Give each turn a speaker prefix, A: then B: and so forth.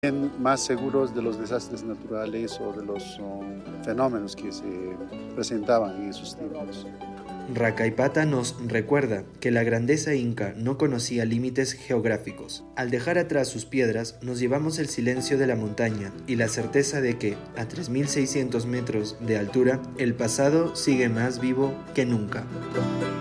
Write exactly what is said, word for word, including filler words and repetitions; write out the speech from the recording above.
A: más seguros de los desastres naturales o de los um, fenómenos que se presentaban en esos tiempos.
B: Rakaipata nos recuerda que la grandeza inca no conocía límites geográficos. Al dejar atrás sus piedras, nos llevamos el silencio de la montaña y la certeza de que, a tres mil seiscientos metros de altura, el pasado sigue más vivo que nunca.